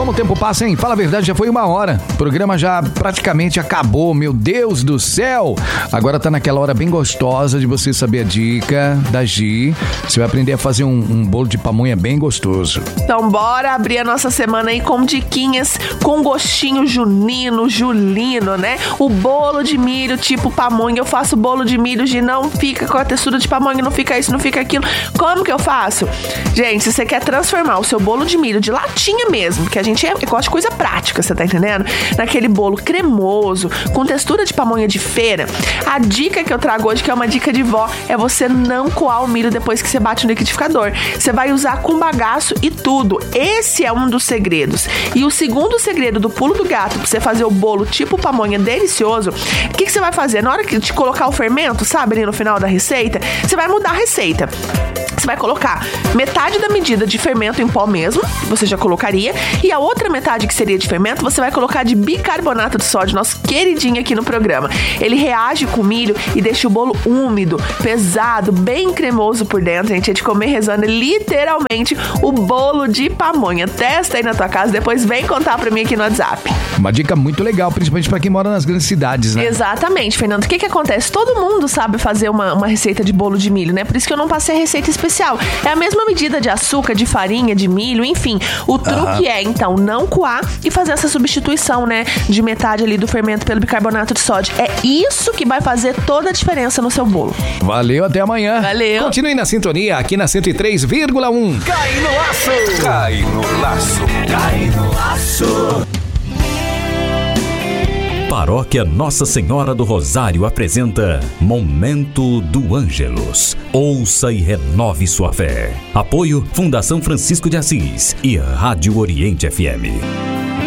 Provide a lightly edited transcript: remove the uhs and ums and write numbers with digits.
Como o tempo passa, hein? Fala a verdade, já foi 1 hora. O programa já praticamente acabou, meu Deus do céu. Agora tá naquela hora bem gostosa de você saber a dica da Gi. Você vai aprender a fazer um bolo de pamonha bem gostoso. Então bora abrir a nossa semana aí com diquinhas com gostinho junino, julino, né? O bolo de milho tipo pamonha. Eu faço bolo de milho, Gi, não fica com a textura de pamonha, não fica isso, não fica aquilo. Como que eu faço? Gente, se você quer transformar o seu bolo de milho de latinha mesmo, que a gente gosta de coisa prática, você tá entendendo? Naquele bolo cremoso, com textura de pamonha de feira, a dica que eu trago hoje, que é uma dica de vó, é você não coar o milho depois que você bate no liquidificador. Você vai usar com bagaço e tudo. Esse é um dos segredos. E o segundo segredo do pulo do gato, pra você fazer o bolo tipo pamonha delicioso, o que você vai fazer? Na hora de colocar o fermento, sabe, ali no final da receita, você vai mudar a receita. Você vai colocar metade da medida de fermento em pó mesmo, você já colocaria, e a outra metade que seria de fermento, você vai colocar de bicarbonato de sódio, nosso queridinho aqui no programa. Ele reage com o milho e deixa o bolo úmido, pesado, bem cremoso por dentro, gente. É de comer rezando, literalmente o bolo de pamonha. Testa aí na tua casa, depois vem contar pra mim aqui no WhatsApp. Uma dica muito legal, principalmente pra quem mora nas grandes cidades, né? Exatamente, Fernando. O que acontece? Todo mundo sabe fazer uma receita de bolo de milho, né? Por isso que eu não passei a receita especial. É a mesma medida de açúcar, de farinha, de milho, enfim. O truque é, então, não coar e fazer essa substituição, né? De metade ali do fermento pelo bicarbonato de sódio. É isso que vai fazer toda a diferença no seu bolo. Valeu, até amanhã. Valeu. Continue na sintonia aqui na 103,1. Cai no laço. Cai no laço. Cai no laço. Paróquia Nossa Senhora do Rosário apresenta Momento do Ângelus. Ouça e renove sua fé. Apoio Fundação Francisco de Assis e Rádio Oriente FM.